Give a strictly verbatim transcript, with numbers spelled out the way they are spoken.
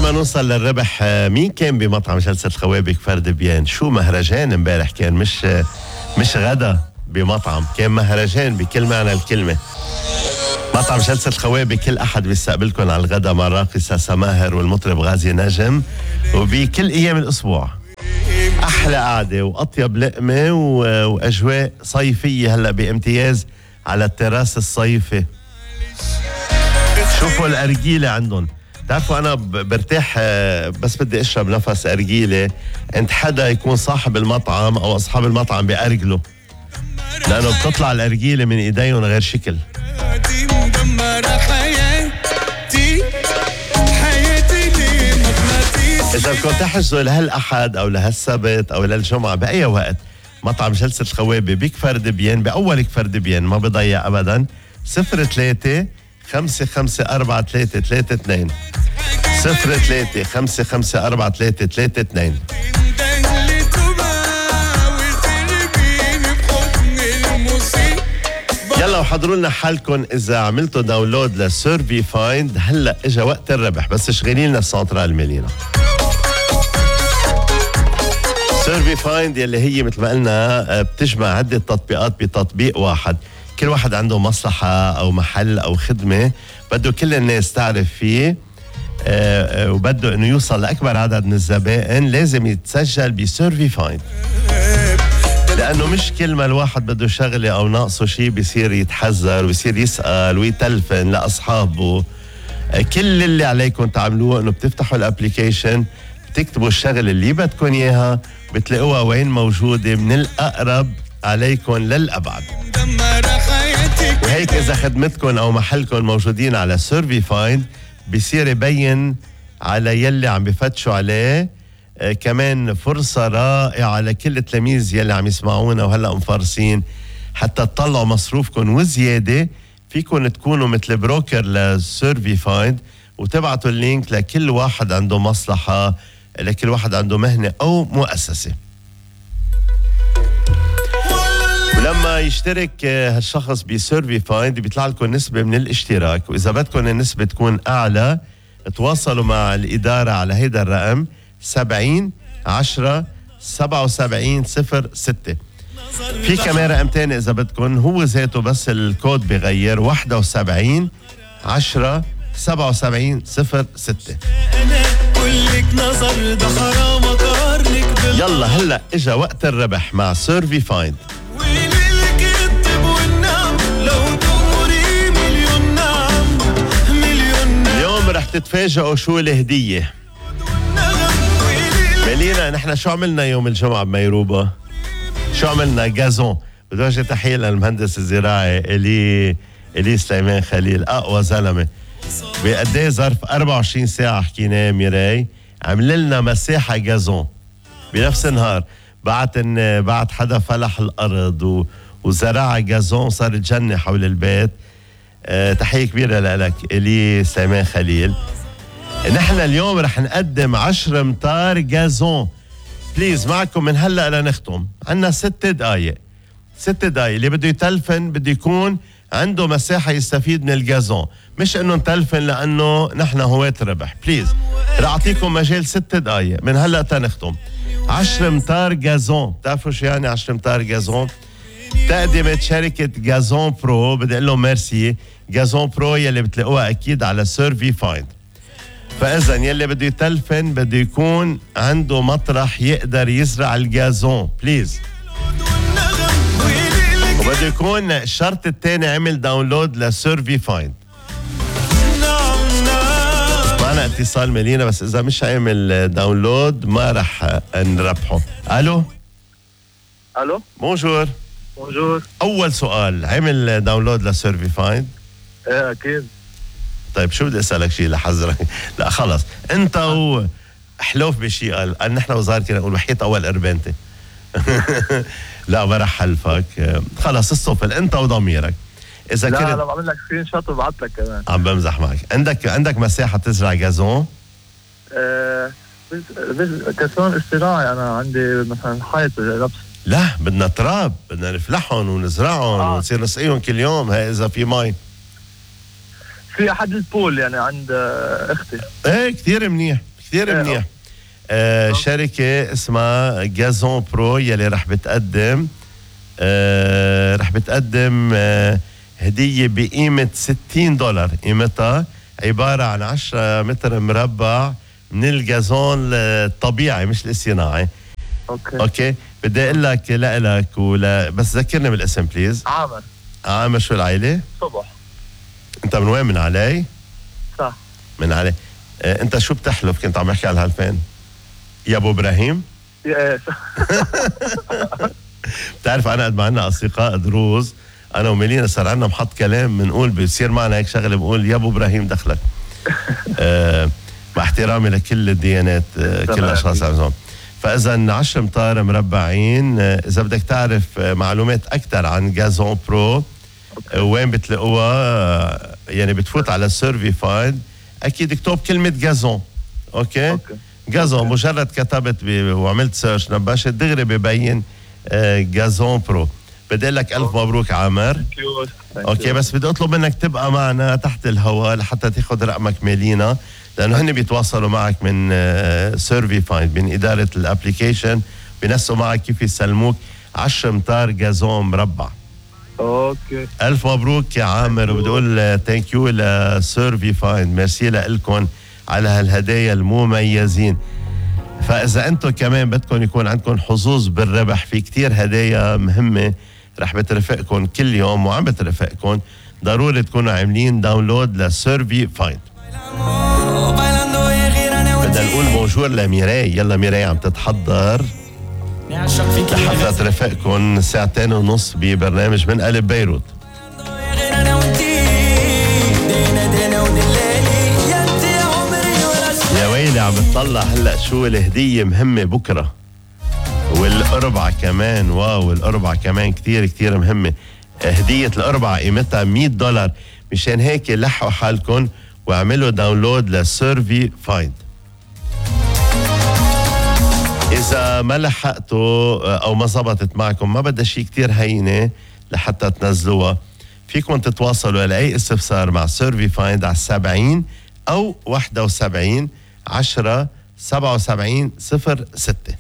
ما نوصل للربح، مين كان بمطعم جلسة الخوابق فرد بيان؟ شو مهرجان امبارح كان، مش مش غدا بمطعم، كان مهرجان بكل معنى الكلمة. مطعم جلسة الخوابق كل أحد بيستقبلكم على الغدا مع الراقصة سماهر والمطرب غازي نجم، وبكل أيام الأسبوع أحلى قعدة وأطيب لقمة وأجواء صيفية هلأ بامتياز على التراس الصيفي. شوفوا الأرجيلة عندهم، تعرفوا أنا برتاح بس بدي أشرب نفس أرجيلة عند حدا يكون صاحب المطعم أو أصحاب المطعم بأرجله، لأنه بتطلع الأرجيلة من إيديهم غير شكل. إذا بدكم تحجزوا لهالأحد أو لهالسبت أو للجمعة بأي وقت، مطعم جلسة الخوابق بكفر دبيان، بأول كفر دبيان، ما بضيع أبدا. صفر ثلاثة خمسة خمسة أربعة ثلاثة ثلاثة اثنين صفر ثلاثة خمسة خمسة أربعة ثلاثة ثلاثة اثنين. يلا وحضروا لنا حالكم إذا عملتوا داونلود لسيرفي فايند. هلا إجا وقت الربح، بس شغلي لنا السنترال ميلينا. سيرفي فايند يلي هي مثل ما قلنا بتجمع عدة تطبيقات بتطبيق واحد، كل واحد عنده مصلحة أو محل أو خدمة بده كل الناس تعرف فيه، أه وبده إنه يوصل لأكبر عدد من الزبائن، لازم يتسجل بسيرفي فايند، لأنه مش كل ما الواحد بده شغلة أو ناقصه شيء بيصير يتحذر ويصير يسأل ويتلفن لأصحابه. أه كل اللي عليكم تعملوه إنه بتفتحوا الابليكيشن، بتكتبوا الشغل اللي بدكم إياها، بتلاقوها وين موجودة من الأقرب عليكم للأبعد. وهيك إذا خدمتكم أو محلكم موجودين على سيرفي فايند بيصير يبين على يلي عم بفتشوا عليه. آه كمان فرصة رائعة لكل التلاميذ يلي عم يسمعونا وهلأ مفارسين، حتى تطلعوا مصروفكم وزيادة فيكم تكونوا مثل بروكر لسيرفي فايند، وتبعتوا اللينك لكل واحد عنده مصلحة، لكل واحد عنده مهنة أو مؤسسة. ولما يشترك هالشخص بسيرفي فايند بيطلع لكم نسبة من الاشتراك، وإذا بدكم النسبة تكون أعلى تواصلوا مع الإدارة على هيدا الرقم سبعين عشرة سبعة وسبعين صفر ستة. في كمان رقم تاني إذا بدكم، هو ذاته بس الكود بغير، واحد وسبعين عشرة سبعة وسبعين صفر ستة. يلا هلأ إجا وقت الربح مع سيرفي فايند. اليوم رح تتفاجئوا شو الهدية. مالينا نحن شو عملنا يوم الجمعة بميروبا؟ شو عملنا؟ جازون. بدي وجه تحية للمهندس الزراعي إلي إلي سليمان خليل، أقوى زلمة بقديه ظرف أربعة وعشرين ساعة حكيناه ميراي، عمل لنا مساحة جازون بنفس النهار. بعت ان بعت حدا فلح الأرض و وزرع جازون، صارت جنة حول البيت. أه تحية كبيرة لك إلي سليمان خليل. نحن اليوم رح نقدم عشر امتار جازون. بليز معكم من هلأ لنختم، عنا ست دقايق ست دقايق. اللي بده يتلفن بده يكون عنده مساحة يستفيد من الجازون، مش انه نتلفن لأنه نحن هواة ربح. بليز رح أعطيكم مجال ست دقايق من هلأ تنختم. عشر امتار جازون، بتعرفوا شو يعني عشر امتار جازون؟ تقدمت شركة جازون برو، بدي اقول لهم ميرسي. جازون برو يلي بتلاقوها اكيد على سيرفي فايند. فاذا يلي بده يتلفن بده يكون عنده مطرح يقدر يزرع الجازون بليز، وبده يكون الشرط الثاني عمل داونلود لسيرفي فايند. معنا اتصال ملينا، بس اذا مش عامل داونلود ما رح نربحه. الو الو بونجور. بونجور. اول سؤال، عمل داونلود لسيرفي فايند؟ ايه اكيد. طيب شو بدي اسالك شيء لحذرك؟ لا خلص انت وحلوف بشيء قال ان نحن وزاره كنا نقول وحيط اول اربنتي. لا ما رح حلفك، خلص الصفل انت وضميرك. اذا لا كنت لا بعمل لك سكرين شوت وبعت لك كمان. عم بمزح معك. عندك عندك مساحه تزرع جازون؟ ايه بس كسون اصطناعي. انا عندي مثلا حيط لبس. لا بدنا تراب، بدنا نفلحهم ونزرعهم آه. ونصير نسقيهم كل يوم. هاي اذا في مي في احد البول يعني عند اختي. ايه كثير منيح كثير إيه. منيح. آه شركة اسمها جازون برو يلي رح بتقدم آه رح بتقدم آه هدية بقيمة ستين دولار. قيمتها عبارة عن عشرة متر مربع من الجازون الطبيعي مش الصناعي. اوكي اوكي بدي اقول لك لك ولا بس ذكرني بالاسم بليز. عامر. عامر شو العائلة؟ صبح. انت من وين؟ من علي؟ صح. من علي. آه انت شو بتحلف؟ كنت عم احكي على هالفين يا ابو ابراهيم. ايه بتعرف انا قد ما عنا اصدقاء دروز انا وميلينا صار عنا محط كلام بنقول بيصير معنا هيك شغله بنقول يا ابو ابراهيم دخلك. آه مع احترامي لكل الديانات آه كل الاشخاص عزوم. فاذا عشرة امتار مربعين. آه اذا بدك تعرف آه معلومات اكثر عن جازون برو آه وين بتلاقوها آه يعني بتفوت على سيرفيفايد اكيد اكتب كلمه جازون. اوكي, أوكي. جازون أوكي. مجرد كتبت وعملت سيرش نباشت دغري ببين آه جازون برو. بدي اقول لك الف مبروك عامر. اوكي بس بدي اطلب منك تبقى معنا تحت الهواء لحتى تاخذ رقمك ميلينا لانه هن بيتواصلوا معك من سيرفي فايند من اداره الابلكيشن بنسوا معك كيف يسلموك عشرة امتار جازون مربع. اوكي الف مبروك يا عامر وبدي اقول ثانك يو لسيرفي فايند. ميرسي لكم على هالهدايا المميزين. فاذا انتم كمان بدكم يكون عندكم حظوظ بالربح في كتير هدايا مهمه رح بترفقكم كل يوم وعم بترفقكم ضروري تكونوا عاملين داونلود لسيرفي فايند. بدنا نقول بونجور لميراي. يلا ميراي عم تتحضر لحتى ترفقكم ساعتين ونص ببرنامج من قلب بيروت. يا ويلي عم بتطلع هلا شو الهدية مهمة بكرة والأربعة كمان. واو الأربعة كمان كتير كتير مهمة. هدية الأربعة قيمتها مية دولار. مشان هيك لحوا حالكم واعملوا داونلود لسيرفي فايند. إذا ما لحقتوا أو ما زبطت معكم ما بدها شيء كتير هينة لحتى تنزلوها فيكم تتواصلوا لأي استفسار مع سيرفي فايند على سبعين أو واحد وسبعين عشرة سبعة وسبعين صفر ستة.